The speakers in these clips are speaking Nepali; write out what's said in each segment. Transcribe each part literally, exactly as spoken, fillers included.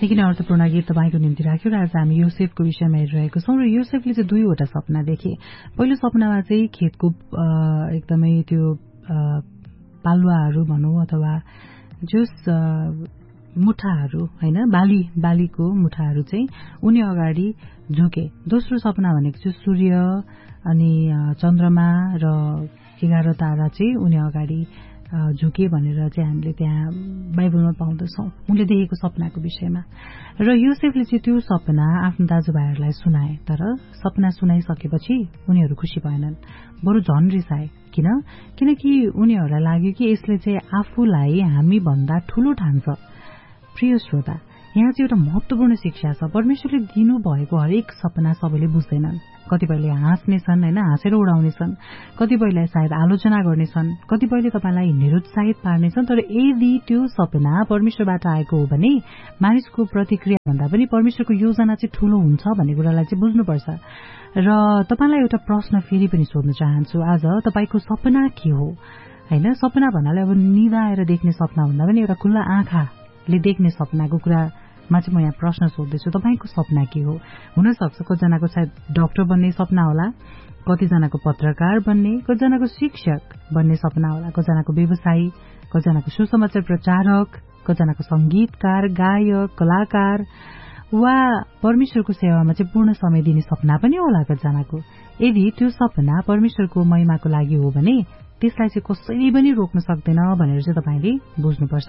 निकै नै अर्थपूर्ण गीत तपाईँको निम्ति राख्यो र आज हामी योसेफको विषयमा हेरिरहेको छौँ र योसेफले चाहिँ दुईवटा सपना देखे। पहिलो सपनामा चाहिँ खेतको एकदमै त्यो पालुवाहरू भनौँ अथवा जस मुठाहरू होइन बाली बालीको मुठाहरू चाहिँ उनी अगाडि झुके। दोस्रो सपना भनेको चाहिँ सूर्य अनि चन्द्रमा र एघार तारा चाहिँ उनी अगाडि झुके भनेर चाहिँ हामीले त्यहाँ बाइबलमा पाउँदछौँ उनले देखेको सपनाको विषयमा। र योसेफले चाहिँ त्यो सपना आफ्नो दाजुभाइहरूलाई सुनाए, तर सपना सुनाइसकेपछि उनीहरू खुसी भएनन्, बरु झन् रिसाए। किन? किनकि उनीहरूलाई लाग्यो कि यसले चाहिँ आफूलाई हामी भन्दा ठूलो ठान्छ। प्रिय श्रोता, यहाँ चाहिँ एउटा महत्वपूर्ण शिक्षा छ। परमेश्वरले दिनुभएको हरेक सपना सबैले बुझ्दैनन्। कतिपयले हाँस्नेछन् होइन, हाँसेर उडाउनेछन्, कतिपयलाई सायद आलोचना गर्नेछन्, कतिपयले तपाईँलाई निरुत्साहित पार्नेछन्। तर यदि त्यो सपना परमेश्वरबाट आएको हो भने मानिसको प्रतिक्रिया भन्दा पनि परमेश्वरको योजना चाहिँ ठूलो हुन्छ भन्ने कुरालाई चाहिँ बुझ्नुपर्छ। र तपाईँलाई एउटा प्रश्न फेरि पनि सोध्न चाहन्छु, आज तपाईँको सपना के हो? होइन, सपना भन्नाले अब निदाएर देख्ने सपना भन्दा पनि एउटा खुल्ला आँखाले देख्ने सपनाको कुरा मा चाहिँ म यहाँ प्रश्न सोध्दैछु, तपाईँको सपना के हो? हुनसक्छ कतिजनाको सायद डाक्टर बन्ने सपना होला, कतिजनाको पत्रकार बन्ने, कतिजनाको शिक्षक बन्ने सपना होला, कतिजनाको व्यवसायी, कतिजनाको सुसमाचार प्रचारक, कतिजनाको संगीतकार, गायक, कलाकार वा परमेश्वरको सेवामा चाहिँ पूर्ण समय दिने सपना पनि होला कतिजनाको। यदि त्यो सपना परमेश्वरको महिमाको लागि हो भने त्यसलाई चाहिँ कसैले पनि रोक्न सक्दैन भनेर चाहिँ तपाईँले बुझ्नुपर्छ।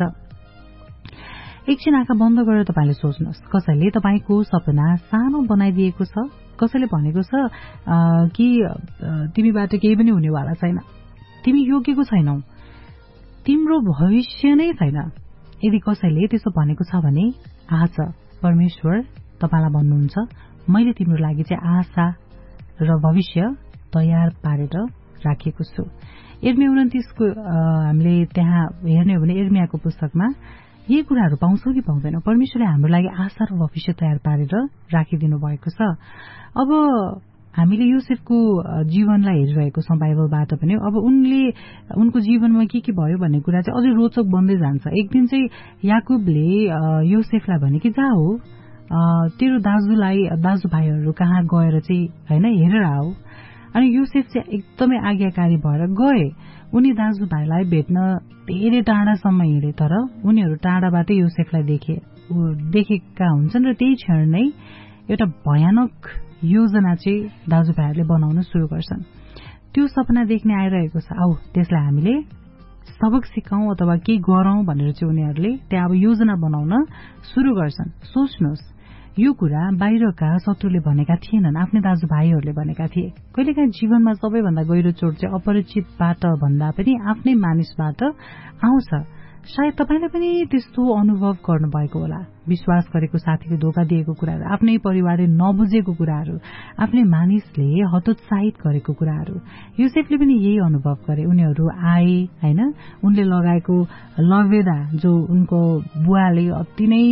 एकछिन आँखा बन्द गरेर तपाईँले सोच्नुहोस्, कसैले तपाईँको सपना सानो बनाइदिएको छ, कसैले भनेको छ कि तिमीबाट केही पनि हुनेवाला छैन, तिमी योग्यको छैनौ, तिम्रो भविष्य नै छैन। यदि कसैले त्यसो भनेको छ भने आज परमेश्वर तपाईँलाई भन्नुहुन्छ, मैले तिम्रो लागि चाहिँ आशा र भविष्य तयार पारेर राखेको छु। इर्मिया उन्तिसको हामीले त्यहाँ हेर्ने हो भने इर्मियाको पुस्तकमा यही कुराहरू पाउँछौँ कि पाउँदैनौँ? परमेश्वरले हाम्रो लागि आशा र भविष्य तयार पारेर राखिदिनु भएको छ। अब हामीले योसेफको जीवनलाई हेरिरहेको छौँ बाइबलबाट पनि। अब उनले उनको जीवनमा के के भयो भन्ने कुरा चाहिँ अझै रोचक बन्दै जान्छ। एक दिन चाहिँ याकुबले योसेफलाई भने कि जा हो तेरो दाजुलाई दाजुभाइहरू कहाँ गएर चाहिँ होइन हेरेर आऊ। अनि योसेफ चाहिँ एकदमै आज्ञाकारी भएर गए। उनी दाजुभाइलाई भेट्न धेरै टाढासम्म हिँडे, तर उनीहरू टाढाबाटै योसेफलाई देखे देखेका हुन्छन् र त्यही क्षण नै एउटा भयानक योजना चाहिँ दाजुभाइहरूले बनाउन सुरु गर्छन्। त्यो सपना देख्ने आइरहेको छ, आऊ त्यसलाई हामीले सबक सिकाउँ अथवा केही गरौँ भनेर चाहिँ उनीहरूले त्यहाँ अब योजना बनाउन सुरु गर्छन्। सोच्नुहोस्, यो कुरा बाहिरका शत्रुले भनेका थिएनन्, आफ्नै दाजुभाइहरूले भनेका थिए। कहिलेकाहीँ जीवनमा सबैभन्दा गहिरो चोट चाहिँ अपरिचितबाट भन्दा पनि आफ्नै मानिसबाट आउँछ। सायद तपाईँले पनि त्यस्तो अनुभव गर्नुभएको होला। विश्वास गरेको साथीले धोका दिएको कुराहरू, आफ्नै परिवारले नबुझेको कुराहरू, आफ्नै मानिसले हतोत्साहित गरेको कुराहरू। योसेफले पनि यही अनुभव गरे। उनीहरू आए होइन, उनले लगाएको लवेदा जो उनको बुवाले अति नै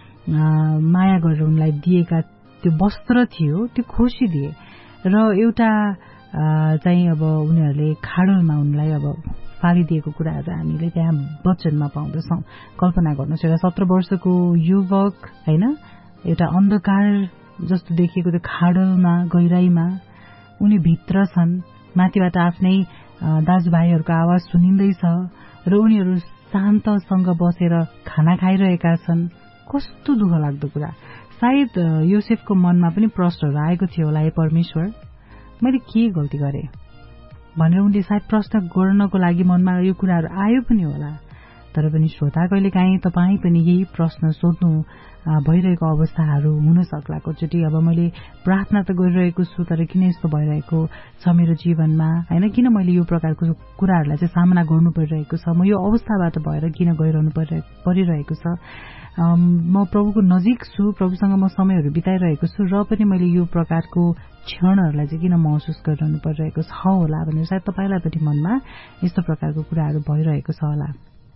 माया गरेर उनलाई दिएका त्यो वस्त्र थियो त्यो खोसिदिए र एउटा चाहिँ अब उनीहरूले खाडलमा उनलाई अब फालिदिएको कुराहरू हामीले त्यहाँ वचनमा पाउँदछौँ। कल्पना गर्नुहोस्, एउटा सत्र वर्षको युवक होइन, एउटा अन्धकार जस्तो देखिएको त्यो खाडलमा गहिराईमा उनी भित्र छन्, माथिबाट आफ्नै दाजुभाइहरूको आवाज सुनिँदैछ र उनीहरू शान्तसँग बसेर खाना खाइरहेका छन्। कस्तो दुःख लाग्दो कुरा। सायद योसेफको मनमा पनि प्रश्नहरू आएको थियो होला, हे परमेश्वर मैले के गल्ती गरेँ भनेर उनले सायद प्रश्न गर्नको लागि मनमा यो कुराहरू आयो पनि होला। तर पनि श्रोता, कहिलेकाहीँ तपाईँ पनि यही प्रश्न सोध्नु भइरहेको अवस्थाहरू हुन सक्ला। कचोटि अब मैले प्रार्थना त गरिरहेको छु, तर किन यस्तो भइरहेको छ मेरो जीवनमा होइन, किन मैले यो प्रकारको कुराहरूलाई चाहिँ सामना गर्नु परिरहेको छ, म यो अवस्थाबाट भएर किन गइरहनु परिरहेको छ, म प्रभुको नजिक छु, प्रभुसँग म समयहरू बिताइरहेको छु र पनि मैले यो प्रकारको क्षणहरूलाई चाहिँ किन महसुस गरिरहनु परिरहेको छ होला भनेर सायद तपाईँलाई पनि मनमा यस्तो प्रकारको कुराहरू भइरहेको छ होला।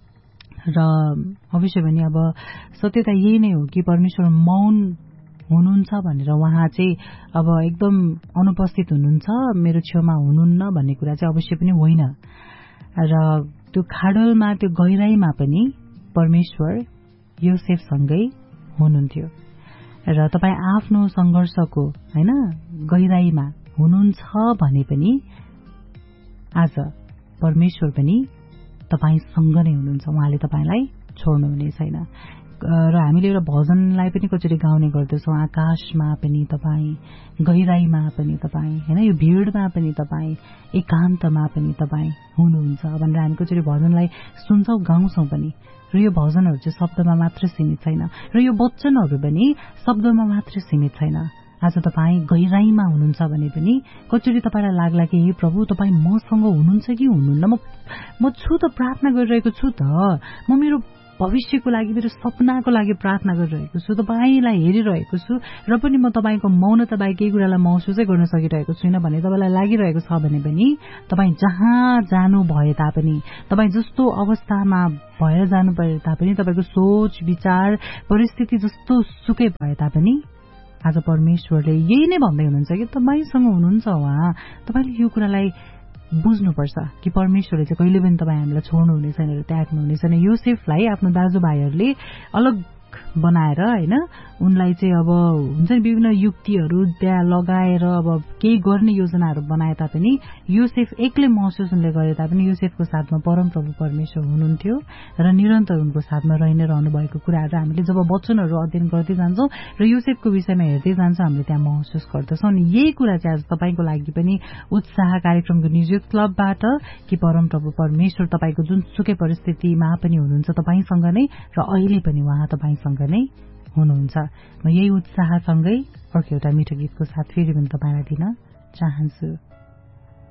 र अवश्य पनि अब सत्यता यही नै हो कि परमेश्वर मौन हुनुहुन्छ भनेर उहाँ चाहिँ अब एकदम अनुपस्थित हुनुहुन्छ, मेरो छेउमा हुनुहुन्न भन्ने कुरा चाहिँ अवश्य पनि होइन। र त्यो खाडलमा त्यो गहिराईमा पनि परमेश्वर योसेफसँगै हुनुहुन्थ्यो र तपाईँ आफ्नो संघर्षको हैन गहिराईमा हुनुहुन्छ भने पनि आज परमेश्वर पनि तपाईसँग नै हुनुहुन्छ, उहाँले तपाईलाई छोड्नुहुने छैन। र हामीले एउटा भजनलाई पनि कचोटि गाउने गर्दछौँ, आकाशमा पनि तपाईँ, गहिराईमा पनि तपाईँ, हैन यो भिडमा पनि तपाईँ, एकान्तमा पनि तपाईँ हुनुहुन्छ भनेर हामी कचोटि भजनलाई सुन्छौँ, गाउँछौँ पनि। र यो भजनहरू चाहिँ शब्दमा मात्र सीमित छैन, र यो वचनहरू पनि शब्दमा मात्र सीमित छैन। आज तपाईँ गहिराईमा हुनुहुन्छ भने पनि कचोटि तपाईँलाई लाग्ला कि हे प्रभु तपाईँ मसँग हुनुहुन्छ कि हुनुहुन्न, म म छु त, प्रार्थना गरिरहेको छु त, म मेरो भविष्यको लागि, मेरो सपनाको लागि प्रार्थना गरिरहेको छु, तपाईँलाई हेरिरहेको छु, र पनि म तपाईँको मौनता बाहेक केही कुरालाई महसुसै गर्न सकिरहेको छुइनँ भने तपाईँलाई लागिरहेको छ भने पनि तपाईँ जहाँ जानु भए तापनि, तपाईँ जस्तो अवस्थामा भएर जानु भए तापनि, तपाईँको सोच विचार परिस्थिति जस्तो सुकै भए तापनि आज परमेश्वरले यही नै भन्दै हुनुहुन्छ कि तपाईँसँग हुनुहुन्छ उहाँ। तपाईँले यो कुरालाई बुझ्नुपर्छ कि परमेश्वरले चाहिँ कहिले पनि तपाईँ हामीलाई छोड्नुहुने छैन र त्याग्नुहुने छैन। योसेफलाई आफ्नो दाजुभाइहरूले अलग बनाएर हैन उनलाई चाहिँ अब हुन्छ नि विभिन्न युक्तिहरू त्यहाँ लगाएर अब केही गर्ने योजनाहरू बनाए तापनि योसेफ एक्लै महसुस उनले गरे तापनि योसेफको साथमा परमप्रभु परमेश्वर हुनुहुन्थ्यो र निरन्तर उनको साथमा रहि नै रहनु भएको कुराहरू हामीले जब वचनहरू अध्ययन गर्दै जान्छौँ र योसेफको विषयमा हेर्दै जान्छौँ हामीले त्यहाँ महसुस गर्दछौँ। अनि यही कुरा चाहिँ आज तपाईँको लागि पनि उत्साह कार्यक्रमको न्युज क्लबबाट कि परमप्रभु परमेश्वर तपाईँको जुनसुकै परिस्थितिमा पनि हुनुहुन्छ तपाईँसँग नै र अहिले पनि उहाँ तपाईँसँग नै हुनुहुन्छ। म यही उत्साहसँगै अर्को एउटा मिठो गीतको साथ फेरि पनि तपाईँलाई दिन चाहन्छु।